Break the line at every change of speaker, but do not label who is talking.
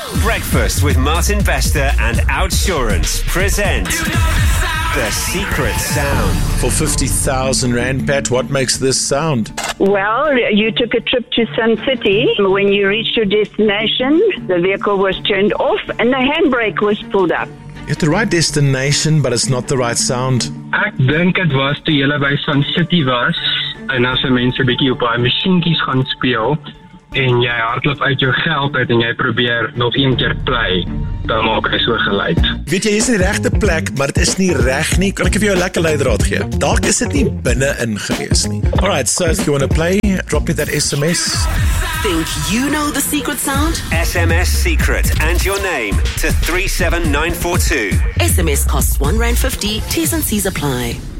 Breakfast with Martin Bester and Outsurance present The Secret Sound.
For 50,000 Rand, Pat, what makes this sound?
Well, you took a trip to Sun City. When you reached your destination, the vehicle was turned off and the handbrake was pulled up.
It's the right destination, but it's not the right sound.
Ek dink dit was toe julle by Sun City was en as mense 'n bietjie op daai masjienkies gaan speel en jy hardloop uit jou geld uit en jy probeer nog een keer play, dan maak hy so geluid.
Weet jy, jy's in die regte plek, maar dit is nie reg nie. Kan ek vir jou 'n lekker leidraad gee? Dalk is dit nie binne-in gewees nie. Alright, so if you want to play, drop me that SMS.
Think you know the secret sound?
SMS secret and your name to 37942.
SMS costs R1.50. T's and C's apply.